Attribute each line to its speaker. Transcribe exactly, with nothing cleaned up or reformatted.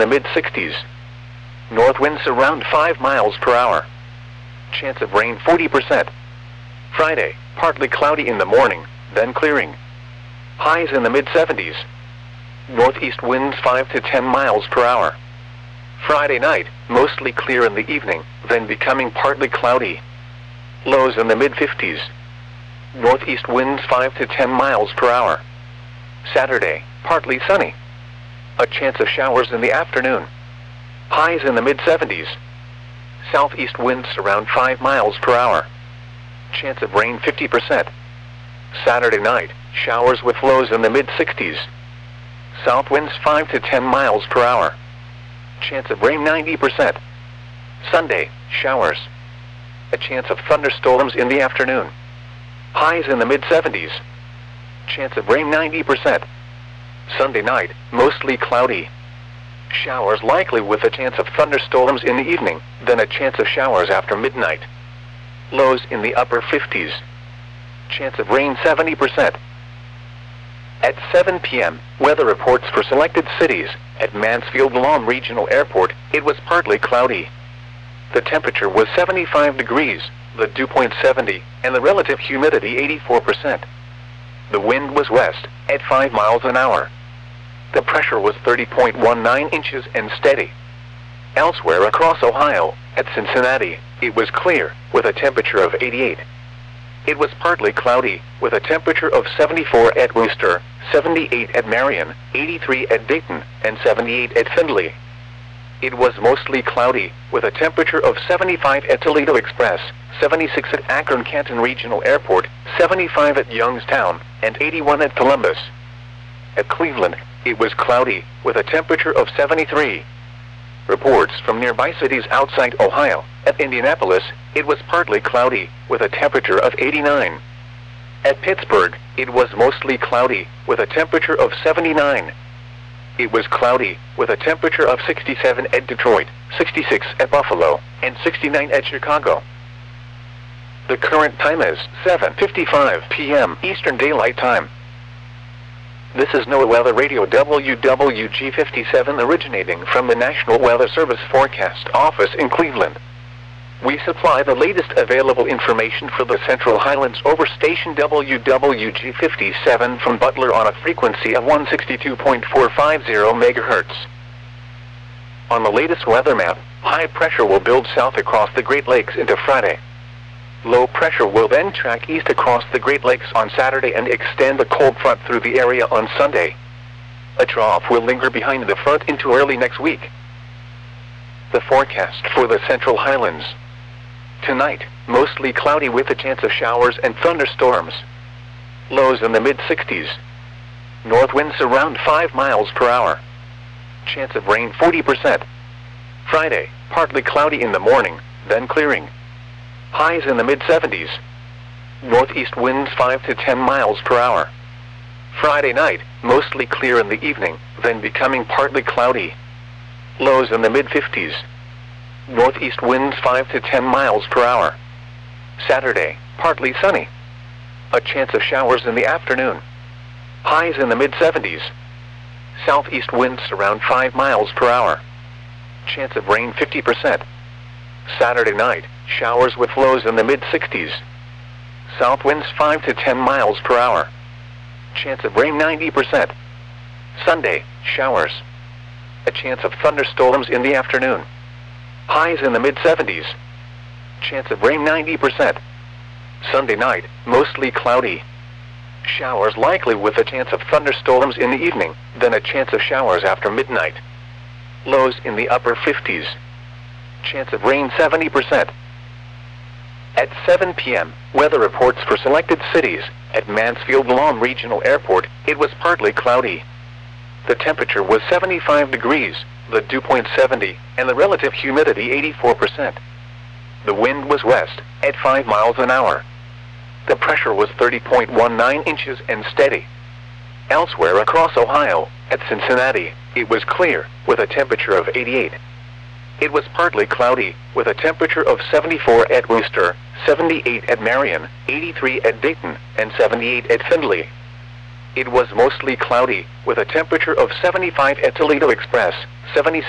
Speaker 1: the mid sixties. North winds around five miles per hour. Chance of rain forty percent. Friday, partly cloudy in the morning, then clearing. Highs in the mid seventies. Northeast winds five to ten miles per hour. Friday night, mostly clear in the evening, then becoming partly cloudy. Lows in the mid fifties. Northeast winds five to ten miles per hour. Saturday, partly sunny. A chance of showers in the afternoon. Highs in the mid seventies. Southeast winds around five miles per hour. Chance of rain fifty percent. Saturday night, showers with lows in the mid sixties. South winds five to ten miles per hour. Chance of rain ninety percent. Sunday, showers. A chance of thunderstorms in the afternoon. Highs in the mid seventies. Chance of rain ninety percent. Sunday night, mostly cloudy. Showers likely with a chance of thunderstorms in the evening, then a chance of showers after midnight. Lows in the upper fifties. Chance of rain seventy percent. At seven p m, weather reports for selected cities. At Mansfield Lawn Regional Airport, it was partly cloudy. The temperature was seventy-five degrees, the dew point seventy, and the relative humidity eighty-four percent. The wind was west, at five miles an hour. The pressure was thirty point one nine inches and steady. Elsewhere across Ohio, at Cincinnati, it was clear, with a temperature of eighty-eight. It was partly cloudy, with a temperature of seventy-four at Worcester, seventy-eight at Marion, eighty-three at Dayton, and seventy-eight at Findlay. It was mostly cloudy, with a temperature of seventy-five at Toledo Express, seventy-six at Akron Canton Regional Airport, seventy-five at Youngstown, and eighty-one at Columbus. At Cleveland, it was cloudy, with a temperature of seventy-three. Reports from nearby cities outside Ohio. At Indianapolis, it was partly cloudy, with a temperature of eighty-nine. At Pittsburgh, it was mostly cloudy, with a temperature of seventy-nine. It was cloudy, with a temperature of sixty-seven at Detroit, sixty-six at Buffalo, and sixty-nine at Chicago. The current time is seven fifty-five p m Eastern Daylight Time. This is NOAA Weather Radio W W G fifty-seven originating from the National Weather Service Forecast Office in Cleveland. We supply the latest available information for the Central Highlands over station W W G fifty-seven from Butler on a frequency of one sixty-two point four five zero megahertz. On the latest weather map, high pressure will build south across the Great Lakes into Friday. Low pressure will then track east across the Great Lakes on Saturday and extend a cold front through the area on Sunday. A trough will linger behind the front into early next week. The forecast for the Central Highlands. Tonight, mostly cloudy with a chance of showers and thunderstorms. Lows in the mid sixties. North winds around five miles per hour. Chance of rain forty percent. Friday, partly cloudy in the morning, then clearing. Highs in the mid seventies. Northeast winds five to ten miles per hour. Friday night, mostly clear in the evening, then becoming partly cloudy. Lows in the mid fifties. Northeast winds five to ten miles per hour. Saturday, partly sunny. A chance of showers in the afternoon. Highs in the mid seventies. Southeast winds around five miles per hour. Chance of rain fifty percent. Saturday night, showers with lows in the mid sixties. South winds five to ten miles per hour. Chance of rain ninety percent. Sunday, showers. A chance of thunderstorms in the afternoon. Highs in the mid seventies. Chance of rain ninety percent. Sunday night, mostly cloudy. Showers likely with a chance of thunderstorms in the evening, then a chance of showers after midnight. Lows in the upper fifties. Chance of rain seventy percent. At seven p m, weather reports for selected cities. At Mansfield Lawn Regional Airport, it was partly cloudy. The temperature was seventy-five degrees, the dew point seventy, and the relative humidity eighty-four percent. The wind was west, at five miles an hour. The pressure was thirty point one nine inches and steady. Elsewhere across Ohio, at Cincinnati, it was clear, with a temperature of eighty-eight. It was partly cloudy, with a temperature of seventy-four at Worcester, seventy-eight at Marion, eighty-three at Dayton, and seventy-eight at Findlay. It was mostly cloudy, with a temperature of seventy-five at Toledo Express, seventy-six